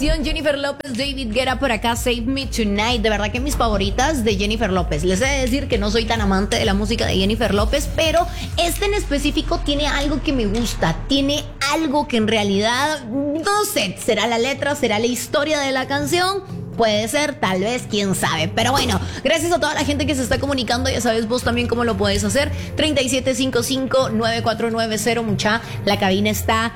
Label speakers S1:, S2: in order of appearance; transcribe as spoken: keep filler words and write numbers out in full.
S1: canción, Jennifer López, David Guetta por acá, Save Me Tonight. De verdad que mis favoritas de Jennifer López. Les he de decir que no soy tan amante de la música de Jennifer López, pero este en específico tiene algo que me gusta. Tiene algo que en realidad, no sé, será la letra, será la historia de la canción. Puede ser, tal vez, quién sabe. Pero bueno, gracias a toda la gente que se está comunicando. Ya sabes vos también cómo lo puedes hacer. treinta y siete cincuenta y cinco, noventa y cuatro noventa, mucha. La cabina está